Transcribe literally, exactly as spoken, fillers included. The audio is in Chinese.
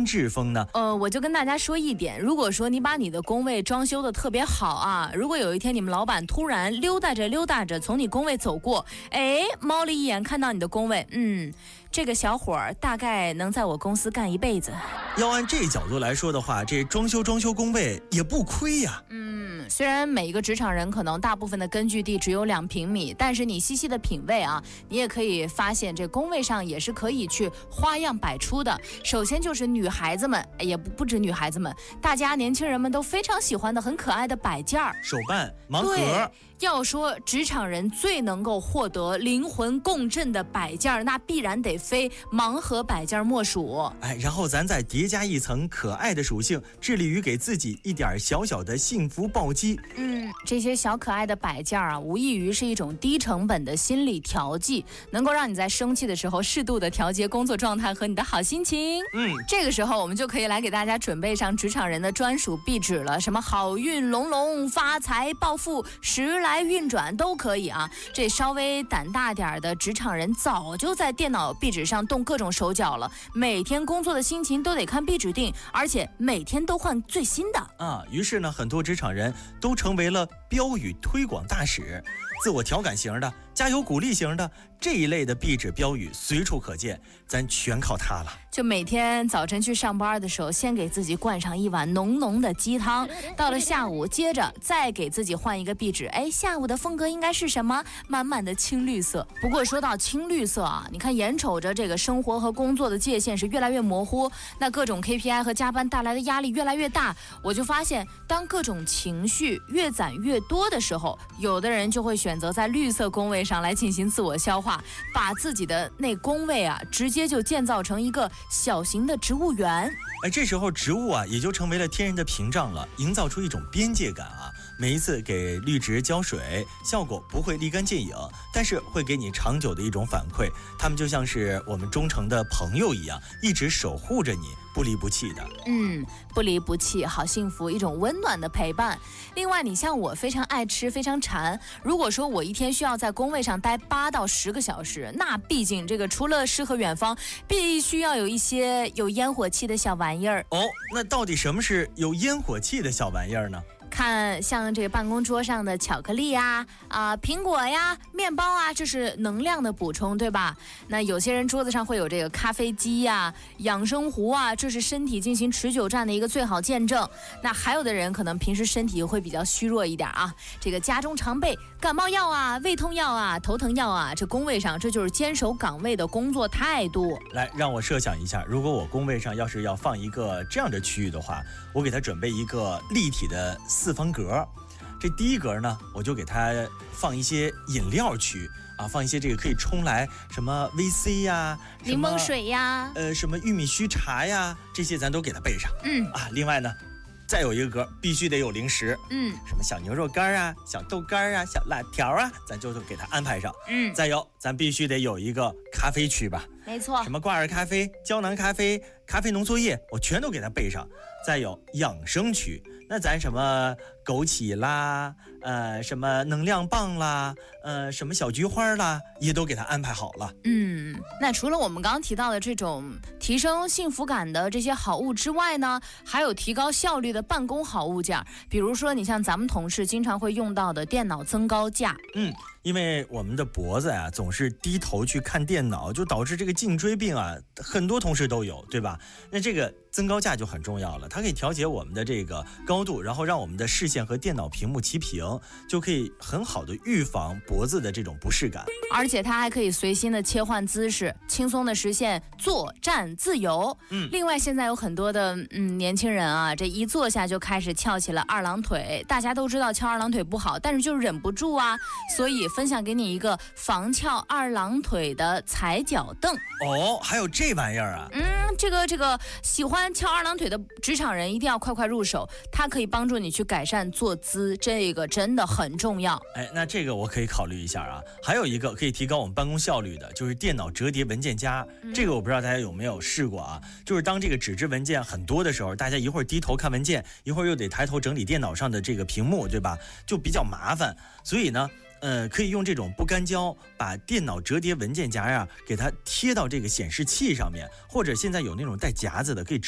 致风呢？ 呃，我就跟大家说一点，如果说你把你的工位装修的特别好啊，如果有一天你们老板突然溜达着溜达着从你工位走过，哎，猫了一眼看到你的工位，嗯，这个小伙儿大概能在我公司干一辈子。 要按这角度来说的话，这装修装修工位也不亏呀。 嗯，虽然每一个职场人可能大部分的根据地只有两平米，但是你细细的品味啊，你也可以发现这工位上也是可以去花样百出的。首先就是女孩子们，也不不止女孩子们，大家年轻人们都非常喜欢的很可爱的摆件儿、 手办、盲盒。 要说职场人最能够获得灵魂共振的摆件，那必然得非盲盒摆件莫属。 哎，然后咱再叠加一层可爱的属性，致力于给自己一点小小的幸福暴击。 嗯，这些小可爱的摆件啊，无异于是一种低成本的心理调剂，能够让你在生气的时候适度的调节工作状态和你的好心情。 嗯， 这个时候我们就可以来给大家准备上职场人的专属壁纸了，什么好运隆隆、发财暴富、时来运转都可以啊。这稍微胆大点的职场人早就在电脑壁纸上动各种手脚了，每天工作的心情都得看壁纸定，而且每天都换最新的啊。于是呢，很多职场人都成为了标语推广大使，自我调侃型的、加油鼓励型的这一类的壁纸标语随处可见，咱全靠它了。 就每天早晨去上班的时候，先给自己灌上一碗浓浓的鸡汤，到了下午接着再给自己换一个壁纸，哎，下午的风格应该是什么？满满的青绿色。不过说到青绿色啊，你看眼瞅着这个生活和工作的界限是越来越模糊，那各种 K P I 和加班带来的压力越来越大，我就发现当各种情绪越攒越多的时候，有的人就会选择在绿色工位上来进行自我消化，把自己的那工位啊直接就建造成一个小型的植物园。 哎，这时候植物啊也就成为了天然的屏障了，营造出一种边界感啊。每一次给绿植浇水，效果不会立竿见影，但是会给你长久的一种反馈。它们就像是我们忠诚的朋友一样，一直守护着你，不离不弃的。 嗯，不离不弃，好幸福，一种温暖的陪伴。另外，你像我非常爱吃，非常馋。如果说我一天需要在工位上待八到十个小时，那毕竟这个除了诗和远方，必须要有一些有烟火气的小玩意儿。 哦，那到底什么是有烟火气的小玩意儿呢？ 看像这个办公桌上的巧克力呀、啊、呃、苹果呀、面包啊，这是能量的补充，对吧？那有些人桌子上会有这个咖啡机呀、养生壶啊，这是身体进行持久战的一个最好见证。那还有的人可能平时身体会比较虚弱一点啊，这个家中常备感冒药啊、胃痛药啊、头疼药啊，这工位上这就是坚守岗位的工作态度。 来，让我设想一下，如果我工位上要是要放一个这样的区域的话，我给它准备一个立体的四方格。这第一格呢，我就给它放一些饮料区啊，放一些这个可以冲来什么 V C 呀、 柠檬水呀、 呃什么玉米须茶呀，这些咱都给它备上。 嗯啊，另外呢，再有一个格必须得有零食， 嗯， 什么小牛肉干啊、小豆干啊、小辣条啊，咱就给它安排上。 嗯， 再有，咱必须得有一个咖啡区吧。 没错， 什么挂耳咖啡、胶囊咖啡、咖啡浓缩液，我全都给它备上。再有养生区，那咱什么枸杞啦，呃，什么能量棒啦，呃，什么小菊花啦，也都给它安排好了。 嗯，那除了我们刚刚提到的这种提升幸福感的这些好物之外呢，还有提高效率的办公好物件，比如说你像咱们同事经常会用到的电脑增高架。 嗯，因为我们的脖子呀、啊、总是低头去看电脑，就导致这个颈椎病啊，很多同事都有，对吧？那这个增高架就很重要了，它可以调节我们的这个高度，然后让我们的视线和电脑屏幕齐平，就可以很好的预防脖子的这种不适感。 而且它还可以随心的切换姿势，轻松的实现坐站自由。 嗯， 另外现在有很多的嗯年轻人啊，这一坐下就开始翘起了二郎腿。大家都知道翘二郎腿不好，但是就忍不住啊，所以分享给你一个防翘二郎腿的踩脚凳。 哦，还有这玩意儿啊？ 嗯，这个这个喜欢翘二郎腿的职场人一定要快快入手，它可以帮助你去改善坐姿，这个真的很重要。 哎，那这个我可以考虑一下啊。还有一个可以提高我们办公效率的，就是电脑折叠文件夹。嗯、这个我不知道大家有没有试过啊？就是当这个纸质文件很多的时候，大家一会儿低头看文件，一会儿又得抬头整理电脑上的这个屏幕，对吧？就比较麻烦。所以呢，呃，可以用这种不干胶把电脑折叠文件夹呀、啊，给它贴到这个显示器上面，或者现在有那种带夹子的，可以